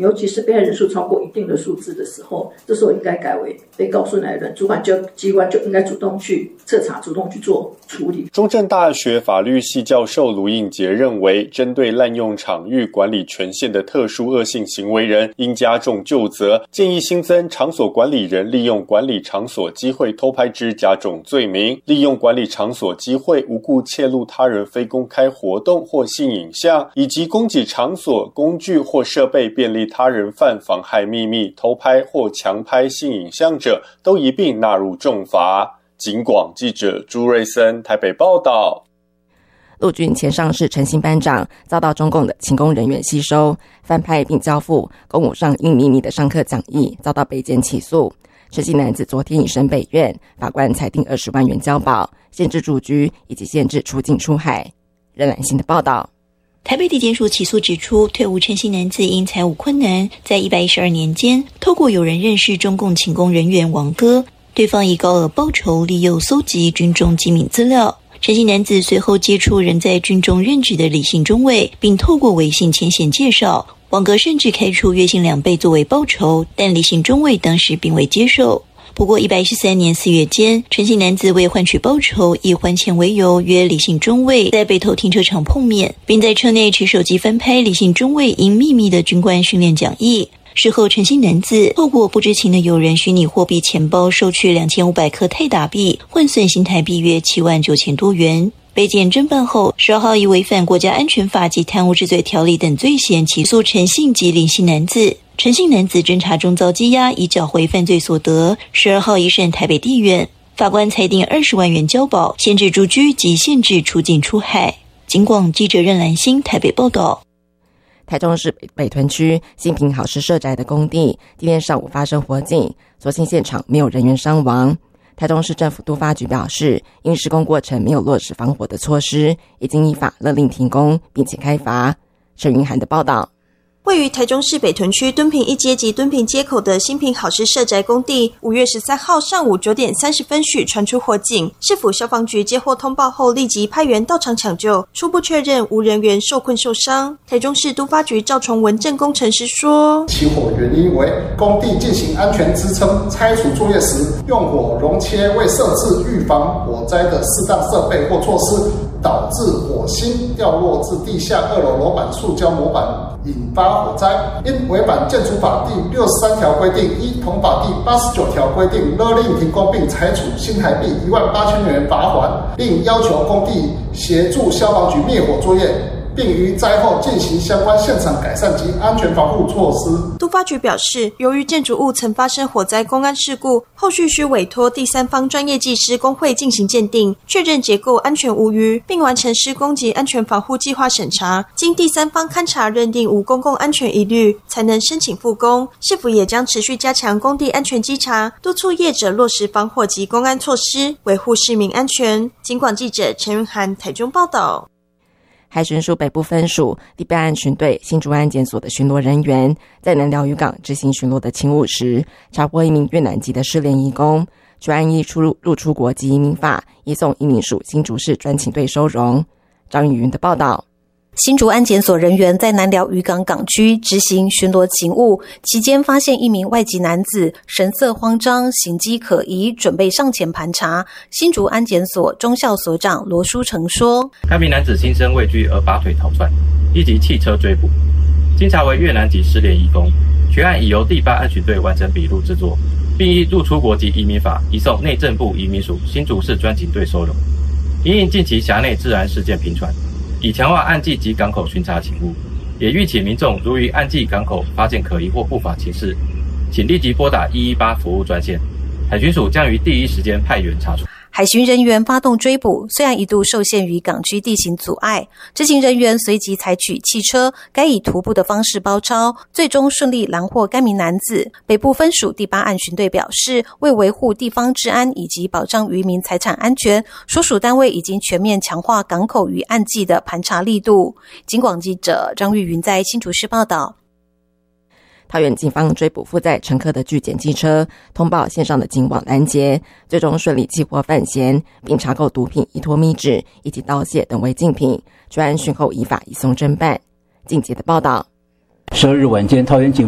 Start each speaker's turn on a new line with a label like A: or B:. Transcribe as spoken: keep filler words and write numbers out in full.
A: 尤其是被害人数超过一定的数字的时候，这时候应该改为被告诉乃人主管机关就应该主动去彻查，主动去做处理。
B: 中正大学法律系教授卢应杰认为，针对滥用场域管理权限的特殊恶性行为人，应加重究责，建议新增场所管理人利用管理场所机会偷拍之甲种罪名，利用管理场所机会无故窃录他人非公开活动或性影像，以及供给场所工具或设备便利他人犯妨害秘密、偷拍或强拍性影像者，都一并纳入重罚。警广记者朱瑞森台北报道。
C: 陆军前上士陈姓班长遭到中共的勤工人员吸收、翻拍并交付公务上印秘密的上课讲义，遭到北检起诉。陈姓男子昨天已审北院，法官裁定二十万元交保，限制住居以及限制出境出海。任兰心的报道。
D: 台北地检署起诉指出，退伍陈姓男子因财务困难，在一百一十二年间，透过有人认识中共勤工人员王哥，对方以高额报酬利诱搜集军中机密资料。陈姓男子随后接触仍在军中任职的李姓中尉，并透过微信牵线介绍，王哥甚至开出月薪两倍作为报酬，但李姓中尉当时并未接受。不过一百一十三年四月间，陈姓男子为换取报酬，以还钱为由约李姓中尉在北投停车场碰面，并在车内持手机翻拍李姓中尉因秘密的军官训练讲义。事后陈姓男子透过不知情的友人虚拟货币钱包收取两千五百颗泰达币，换算新台币约七万九千多元。北检侦办后，十二号以违反国家安全法及贪污治罪条例等罪嫌起诉陈姓及林姓男子。陈姓男子侦查中遭羁押，已缴回犯罪所得。十二号一审台北地院，法官裁定二十万元交保，限制住居及限制出境出海。警广记者任兰心台北报道。
C: 台中市北屯区新平好事社宅的工地今天上午发生火警，所幸现场没有人员伤亡。台中市政府都发局表示，因施工过程没有落实防火的措施，已经依法勒令停工并且开罚。陈云涵的报道。
E: 位于台中市北屯区敦平一街及敦平街口的新平好事社宅工地，五月十三号上午九点三十分许传出火警，市府消防局接获通报后立即派员到场抢救，初步确认无人员受困受伤。台中市都发局赵崇文正工程师说，
F: 起火原因为工地进行安全支撑拆除作业时，用火熔切未设置预防火灾的适当设备或措施，导致火星掉落至地下二楼楼板塑胶模板，引发火灾。因违反建筑法第六十三条规定，依同法第八十九条规定，勒令停工并裁处新台币一万八千元罚锾，并要求工地协助消防局灭火作业，并于灾后进行相关现场改善及安全防护措施。
E: 都发局表示，由于建筑物曾发生火灾公安事故，后续需委托第三方专业技师工会进行鉴定，确认结构安全无虞，并完成施工及安全防护计划审查，经第三方勘查认定无公共安全疑虑，才能申请复工。市府也将持续加强工地安全稽查，督促业者落实防火及公安措施，维护市民安全。警广记者陈云涵台中报道。
C: 海巡署北部分署第八案巡队新竹安检所的巡逻人员在南寮渔港执行巡逻的勤务时，查获一名越南籍的失联移工，就按依出入入出国及移民法移送移民署新竹市专勤队收容。张宇云的报道。
G: 新竹安检所人员在南寮渔港港区执行巡逻勤务期间，发现一名外籍男子神色慌张，行迹可疑，准备上前盘查。新竹安检所中校所长罗书成说，
H: 该名男子心生畏惧而拔腿逃窜，立即弃车追捕。经查为越南籍失联移工，全案已由第八案巡队完成笔录制作，并依入出国及移民法移送内政部移民署新竹市专勤队收容。因应近期辖内治安事件频传，以强化岸际及港口巡查勤务，也预请民众如于岸际港口发现可疑或不法情事，请立即拨打一一八服务专线，海巡署将于第一时间派员查处。
G: 海巡人员发动追捕，虽然一度受限于港区地形阻碍，执勤人员随即采取汽车，改以徒步的方式包抄，最终顺利拦获该名男子。北部分署第八案巡队表示，为维护地方治安以及保障渔民财产安全，所属单位已经全面强化港口与岸际的盘查力度。警广记者张玉云在新竹市报道。
C: 桃园警方追捕负载乘客的拒检机车，通报线上的警网拦截，最终顺利缉获犯嫌，并查扣毒品、依托密纸以及刀械等违禁品，专案讯后依法移送侦办。进阶的报道。
I: 十二日晚间，桃园警